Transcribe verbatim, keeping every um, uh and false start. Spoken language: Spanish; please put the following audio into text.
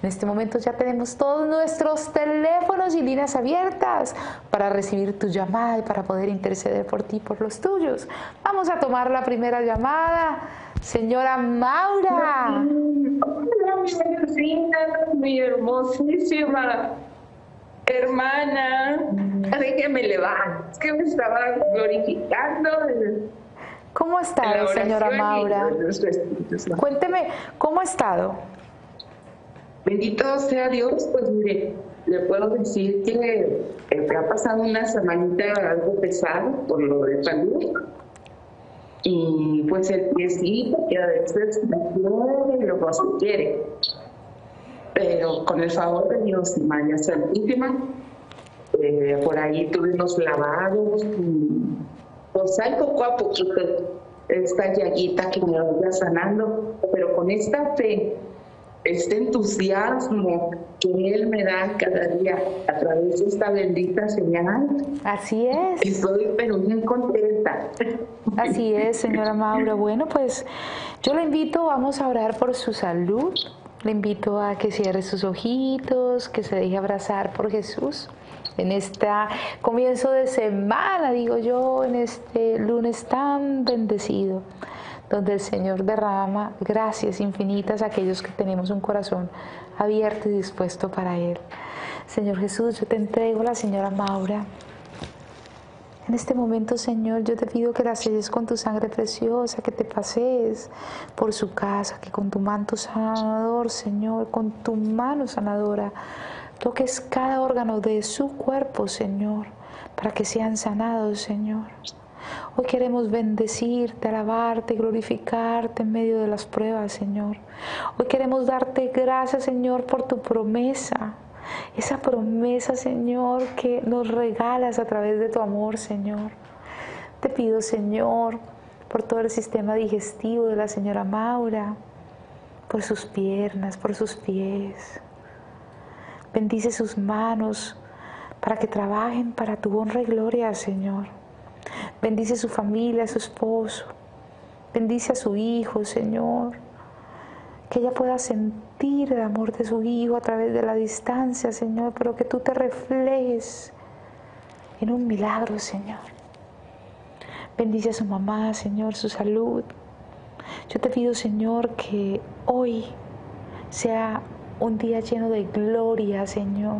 En este momento ya tenemos todos nuestros teléfonos y líneas abiertas para recibir tu llamada y para poder interceder por ti y por los tuyos. Vamos a tomar la primera llamada. Señora Maura. Hola, mi vecina, mi hermosísima hermana. Déjeme levantar, es que me estaba glorificando. ¿Cómo ha estado, señora Maura? Cuénteme, ¿cómo ha estado? Bendito sea Dios, pues mire, le puedo decir que me ha pasado una semanita algo pesada por lo de salud. Y pues el piecito, que a veces me duele y luego se quiere. Pero con el favor de Dios y María Santísima, eh, por ahí tuvimos lavados y pues hay poco a poquito esta llaguita que me vaya sanando, pero con esta fe, este entusiasmo que Él me da cada día a través de esta bendita señal. Así es. Estoy pero bien contenta. Así es, señora Maura. Bueno, pues yo le invito, vamos a orar por su salud. Le invito a que cierre sus ojitos, que se deje abrazar por Jesús. En este comienzo de semana, digo yo, en este lunes tan bendecido, donde el Señor derrama gracias infinitas a aquellos que tenemos un corazón abierto y dispuesto para Él. Señor Jesús, yo te entrego a la señora Maura. En este momento, Señor, yo te pido que la selles con tu sangre preciosa, que te pasees por su casa, que con tu manto sanador, Señor, con tu mano sanadora, toques cada órgano de su cuerpo, Señor, para que sean sanados, Señor. Hoy queremos bendecirte, alabarte, glorificarte en medio de las pruebas, Señor. Hoy queremos darte gracias, Señor, por tu promesa. Esa promesa, Señor, que nos regalas a través de tu amor, Señor. Te pido, Señor, por todo el sistema digestivo de la señora Maura, por sus piernas, por sus pies. Bendice sus manos para que trabajen para tu honra y gloria, Señor. Bendice su familia, a su esposo. Bendice a su hijo, Señor. Que ella pueda sentir el amor de su hijo a través de la distancia, Señor, pero que tú te reflejes en un milagro, Señor. Bendice a su mamá, Señor, su salud. Yo te pido, Señor, que hoy sea un día lleno de gloria, Señor.